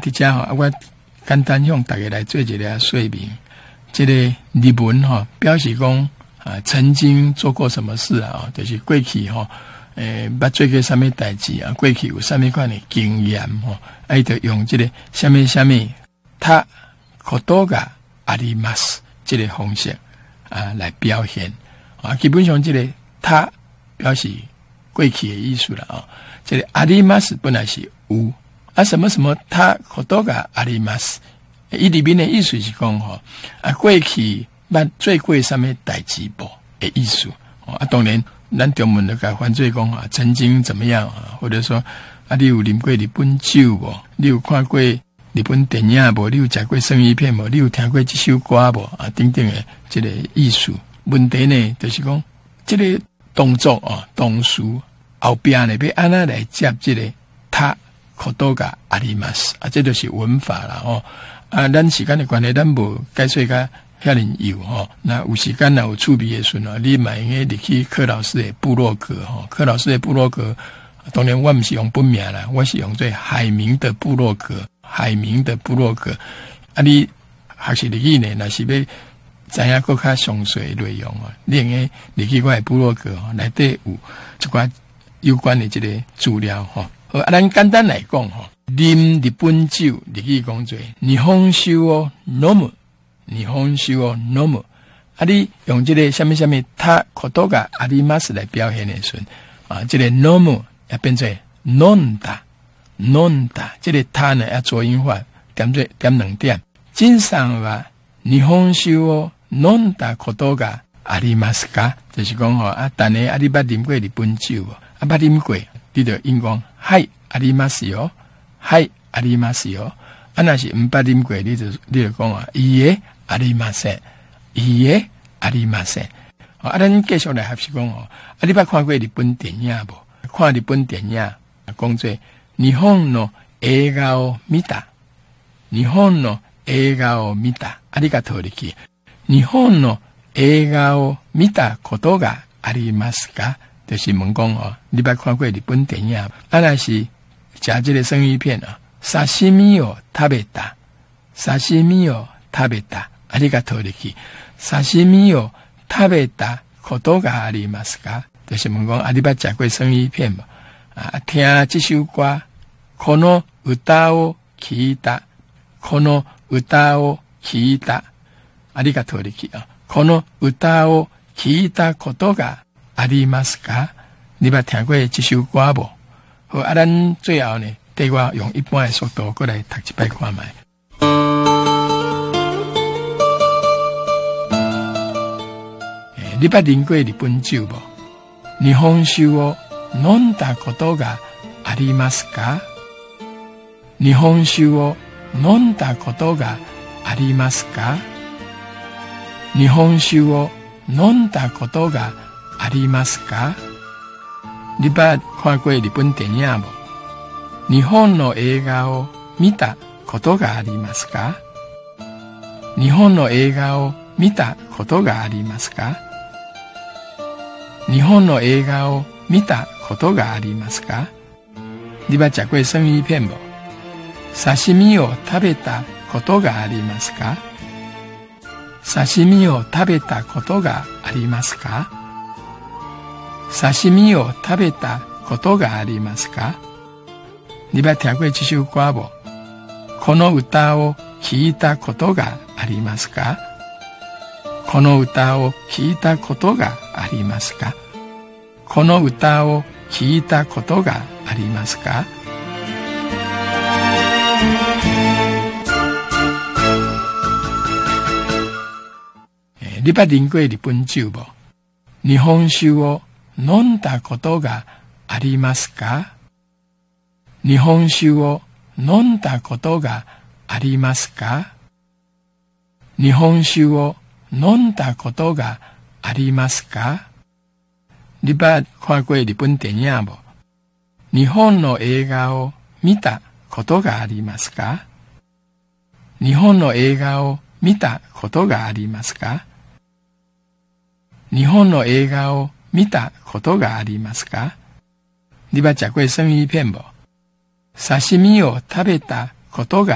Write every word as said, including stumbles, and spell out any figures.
伫遮吼，我简单向大家来做一个说明。这个日文吼，表示讲啊，曾经做过什么事啊？就是过去吼，诶，捌做过什么代志啊？过去有什么款的经验吼？啊，伊就用这个什么什么他ことがあります这个方式啊来表现啊。基本上这个他表示过去的意思了啊。这个あります本来是有啊，什么什么他ことがあります。伊里面的意思是讲吼，啊，过去捌做过什么代志无的意思啊。当然，咱中文就甲犯罪讲啊，曾经怎么样啊，或者说啊，你有啉过日本酒无？你有看过日本电影无？你有食过生鱼片无？你有听过这首歌无？啊，等等的这个意思。问题呢，就是讲这个动作啊，动词后边呢，要安怎来接这个他ことがあります啊，这就是文法啦哦。啊，咱时间的关系，咱无解说甲遐尼有吼。那有时间若有趣味的时候，你嘛应该入去柯老师的部落格吼。柯老师的部落格，当然我毋是用本名啦，我是用做海明的部落格。海明的部落格，啊，你学习日语呢，若是要知影更较详细的内容哦，你应该入去我的部落格吼，内底有一寡有关的这个资料吼。好，啊，咱简单来讲吼。啉日本酒，日语讲做日本酒を飲む，日本酒を飲む。啊，你用这个什么什么他ことがあります来表现的时候，啊，这个飲む也变成飲んだ，飲んだ。这个他呢要做音法，点做点两点。金さんは日本酒を飲んだことがありますか？就是讲吼啊，但係啊，你捌啉过日本酒無？啊，捌啉過，你就應講はいありますよ。はいありますよ。啊，若是毋捌啉過，你就你就講啊，いいえありません，いいえありません。啊，咱繼續來學習講哦，啊，你捌看過日本電影無？看日本電影，講做日本の映画を見た，日本の映画を見た。ありがとう入去。日本の映画を見たことがありますか？就是問講哦，你捌看過日本電影？啊，若是食這個生魚片啊，刺身を食べた，刺身を食べた。ありがとう入去。刺身を食べたことがありますか？就是問講啊，你捌食過生魚片無？啊，聽這首歌，この歌を聞いた，この歌を聞いた。ありがとう入去啊。この歌を聞いたことがありますか？你捌聽過這首歌無？好，啊，咱最後呢，對我用一般的速度過來讀一擺看賣。欸、你捌啉過日本酒無？日本酒を飲んだことがありますか？日本酒を飲んだことがありますか？日本酒を飲んだことがありますか？你捌看過日本電影無？日本の映画を見たことがありますか？日本の映画を見たことがありますか？日本の映画を見たことがありますか？你捌食過生魚片無？刺身を食べたことがありますか？刺身を食べたことがありますか？刺身を食べたことがありますか？你捌聽過這首歌無？この歌を聞いたことがありますか？この歌を聞いたことがありますか？この歌を聞いたことがありますか？你捌啉過日本酒無？日本酒を飲んだことがありますか？日本酒を飲んだことがありますか？日本酒を飲んだことがありますか？你捌看過日本電影無？日本の映画を見たことがありますか？日本の映画を見たことがありますか？日本の映画を見たことがありますか？你捌食過生魚片無？刺身を食べたことが